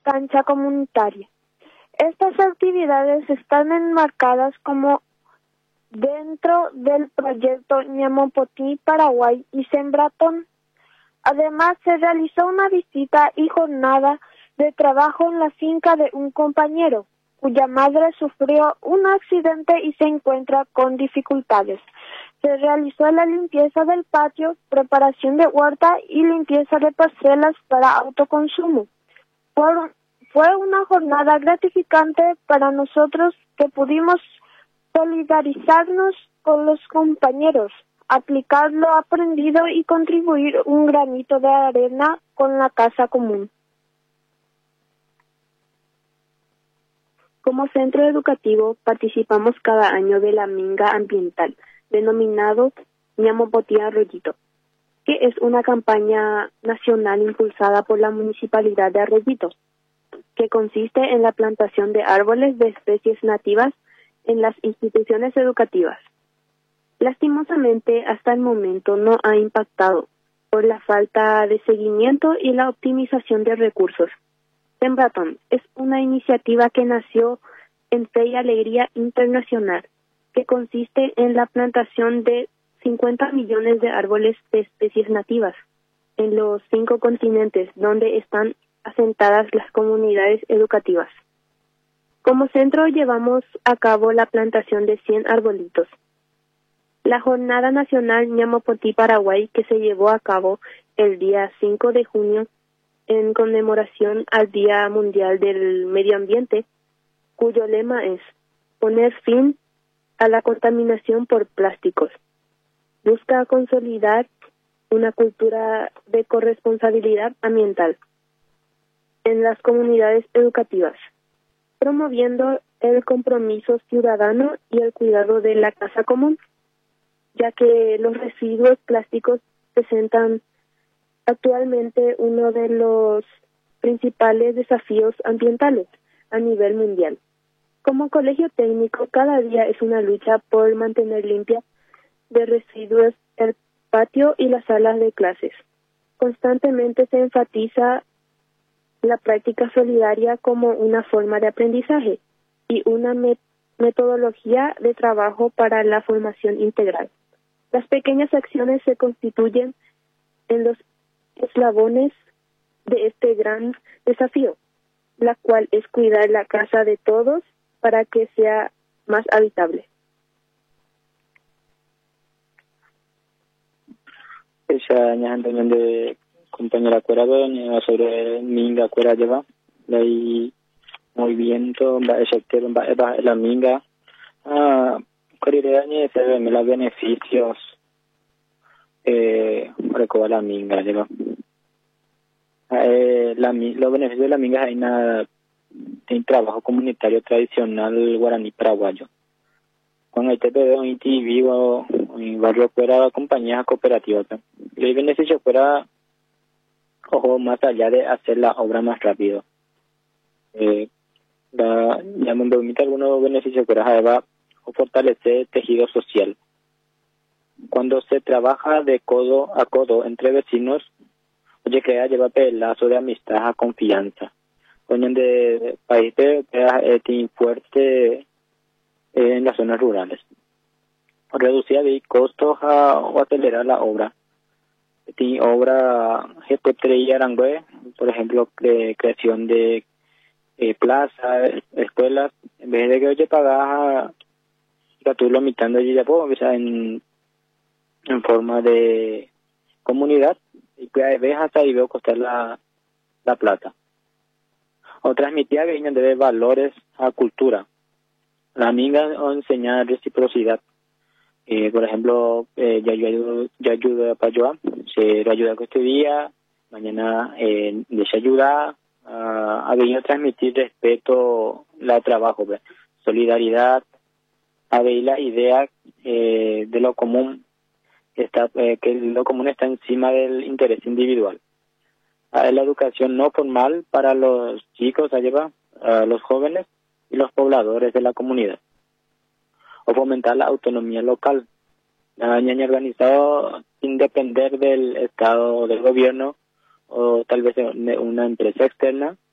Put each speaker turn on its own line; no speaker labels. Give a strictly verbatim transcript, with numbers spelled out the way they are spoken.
cancha comunitaria. Estas actividades están enmarcadas como dentro del proyecto Ñamopotí Paraguay y Sembratón. Además, se realizó una visita y jornada de trabajo en la finca de un compañero, cuya madre sufrió un accidente y se encuentra con dificultades. Se realizó la limpieza del patio, preparación de huerta y limpieza de parcelas para autoconsumo. Fue, fue una jornada gratificante para nosotros que pudimos solidarizarnos con los compañeros, aplicar lo aprendido y contribuir un granito de arena con la casa común.
Como centro educativo participamos cada año de la Minga Ambiental, denominado Ñamopotí Arroyito, que es una campaña nacional impulsada por la Municipalidad de Arroyito, que consiste en la plantación de árboles de especies nativas en las instituciones educativas. Lastimosamente, hasta el momento no ha impactado por la falta de seguimiento y la optimización de recursos. Sembratón es una iniciativa que nació en Fe y Alegría Internacional, que consiste en la plantación de cincuenta millones de árboles de especies nativas en los cinco continentes donde están asentadas las comunidades educativas. Como centro llevamos a cabo la plantación de cien arbolitos. La Jornada Nacional Ñamopotí Paraguay, que se llevó a cabo el día cinco de junio en conmemoración al Día Mundial del Medio Ambiente, cuyo lema es poner fin a la contaminación por plásticos. Busca consolidar una cultura de corresponsabilidad ambiental en las comunidades educativas, promoviendo el compromiso ciudadano y el cuidado de la casa común, ya que los residuos plásticos presentan actualmente uno de los principales desafíos ambientales a nivel mundial. Como colegio técnico, cada día es una lucha por mantener limpia de residuos el patio y las salas de clases. Constantemente se enfatiza la práctica solidaria como una forma de aprendizaje y una met- metodología de trabajo para la formación integral. Las pequeñas acciones se constituyen en los eslabones de este gran desafío, la cual es cuidar la casa de todos para que sea más habitable.
Esa ña también de compañera cuera doña sobre minga cuera lleva ahí movimiento va ese tema va la minga ah quería ni se ven los beneficios eh para la minga lleva eh la los beneficios de la minga hay una en trabajo comunitario tradicional guaraní paraguayo. Con este pedo en ti vivo en barrio fuera compañía cooperativa. El beneficio fuera, ojo, más allá de hacer la obra más rápido. Eh, la, ya me permite algunos beneficios fuera va o fortalecer tejido social. Cuando se trabaja de codo a codo entre vecinos, oye, crea lleva pelazo de amistad a confianza. De países eh, fuerte eh, en las zonas rurales. Reducir de costos a, o acelerar la obra. Tiene obra G P tres y Arangue, por ejemplo, de creación de eh, plazas, escuelas, en vez de que oye pagas a tú lo mitad de ya puedo empezar en, en forma de comunidad y que ves hasta ahí veo costar la, la plata. O transmitir a que de valores a cultura. La minga o enseñar reciprocidad. Eh, por ejemplo, eh, yo ayudo, yo ayudo para yo, se lo ayuda con este día, mañana eh, les ayuda a, a venir a transmitir respeto, la trabajo, ¿ve? Solidaridad, a ver la idea eh, de lo común, está eh, que lo común está encima del interés individual. A la educación no formal para los chicos, lleva a los jóvenes y los pobladores de la comunidad. O fomentar la autonomía local. La ñaña organizado sin depender del Estado o del gobierno o tal vez de una empresa externa,